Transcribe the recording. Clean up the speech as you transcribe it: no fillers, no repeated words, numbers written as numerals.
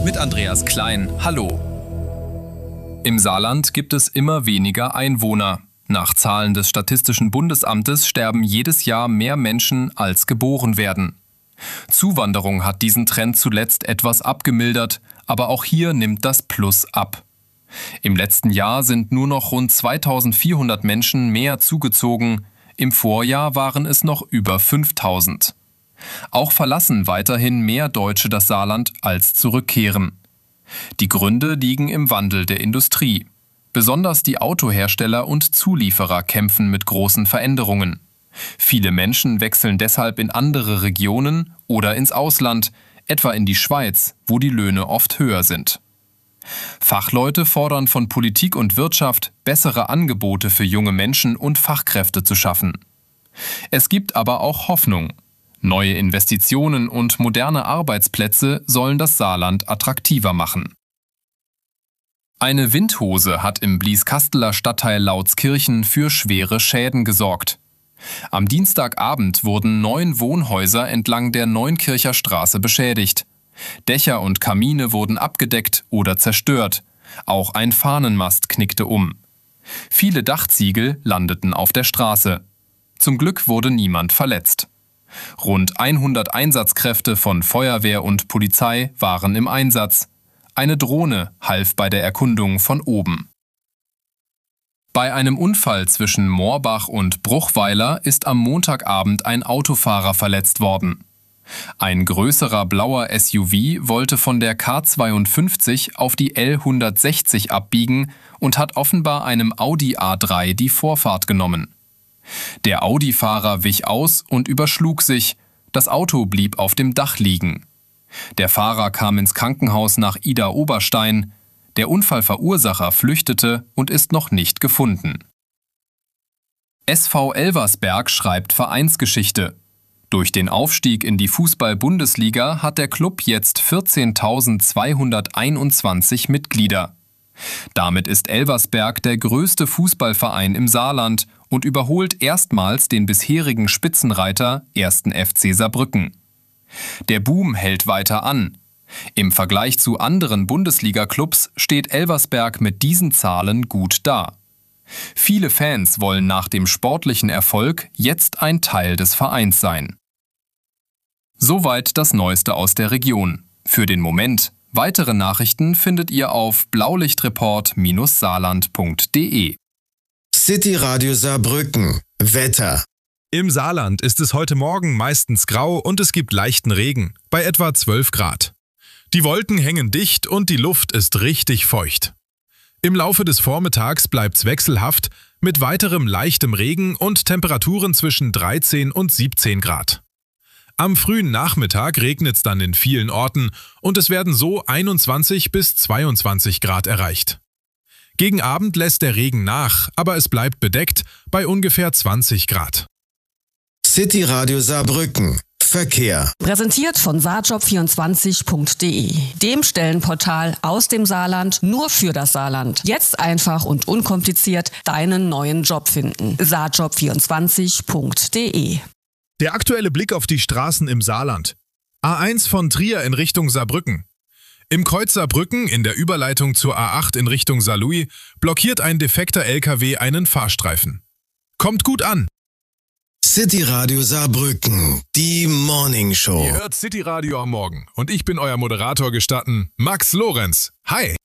mit Andreas Klein. Hallo. Im Saarland gibt es immer weniger Einwohner. Nach Zahlen des Statistischen Bundesamtes sterben jedes Jahr mehr Menschen, als geboren werden. Zuwanderung hat diesen Trend zuletzt etwas abgemildert, aber auch hier nimmt das Plus ab. Im letzten Jahr sind nur noch rund 2400 Menschen mehr zugezogen, im Vorjahr waren es noch über 5000. Auch verlassen weiterhin mehr Deutsche das Saarland als zurückkehren. Die Gründe liegen im Wandel der Industrie. Besonders die Autohersteller und Zulieferer kämpfen mit großen Veränderungen. Viele Menschen wechseln deshalb in andere Regionen oder ins Ausland, etwa in die Schweiz, wo die Löhne oft höher sind. Fachleute fordern von Politik und Wirtschaft, bessere Angebote für junge Menschen und Fachkräfte zu schaffen. Es gibt aber auch Hoffnung. Neue Investitionen und moderne Arbeitsplätze sollen das Saarland attraktiver machen. Eine Windhose hat im Blieskasteler Stadtteil Lautskirchen für schwere Schäden gesorgt. Am Dienstagabend wurden 9 Wohnhäuser entlang der Neunkircher Straße beschädigt. Dächer und Kamine wurden abgedeckt oder zerstört. Auch ein Fahnenmast knickte um. Viele Dachziegel landeten auf der Straße. Zum Glück wurde niemand verletzt. Rund 100 Einsatzkräfte von Feuerwehr und Polizei waren im Einsatz. Eine Drohne half bei der Erkundung von oben. Bei einem Unfall zwischen Moorbach und Bruchweiler ist am Montagabend ein Autofahrer verletzt worden. Ein größerer blauer SUV wollte von der K52 auf die L160 abbiegen und hat offenbar einem Audi A3 die Vorfahrt genommen. Der Audi-Fahrer wich aus und überschlug sich, das Auto blieb auf dem Dach liegen. Der Fahrer kam ins Krankenhaus nach Idar-Oberstein, der Unfallverursacher flüchtete und ist noch nicht gefunden. SV Elversberg schreibt Vereinsgeschichte. Durch den Aufstieg in die Fußball-Bundesliga hat der Club jetzt 14.221 Mitglieder. Damit ist Elversberg der größte Fußballverein im Saarland und überholt erstmals den bisherigen Spitzenreiter 1. FC Saarbrücken. Der Boom hält weiter an. Im Vergleich zu anderen Bundesliga-Clubs steht Elversberg mit diesen Zahlen gut da. Viele Fans wollen nach dem sportlichen Erfolg jetzt ein Teil des Vereins sein. Soweit das Neueste aus der Region. Für den Moment. Weitere Nachrichten findet ihr auf blaulichtreport-saarland.de. City Radio Saarbrücken. Wetter. Im Saarland ist es heute Morgen meistens grau und es gibt leichten Regen, bei etwa 12 Grad. Die Wolken hängen dicht und die Luft ist richtig feucht. Im Laufe des Vormittags bleibt's wechselhaft mit weiterem leichtem Regen und Temperaturen zwischen 13 und 17 Grad. Am frühen Nachmittag regnet's dann in vielen Orten und es werden so 21 bis 22 Grad erreicht. Gegen Abend lässt der Regen nach, aber es bleibt bedeckt bei ungefähr 20 Grad. City Radio Saarbrücken. Verkehr. Präsentiert von saarjob24.de, dem Stellenportal aus dem Saarland nur für das Saarland. Jetzt einfach und unkompliziert deinen neuen Job finden. saarjob24.de. Der aktuelle Blick auf die Straßen im Saarland. A1 von Trier in Richtung Saarbrücken. Im Kreuz Saarbrücken in der Überleitung zur A8 in Richtung Saarlouis blockiert ein defekter LKW einen Fahrstreifen. Kommt gut an! City Radio Saarbrücken, die Morning Show. Ihr hört City Radio am Morgen und ich bin euer Moderator gestatten, Max Lorenz. Hi!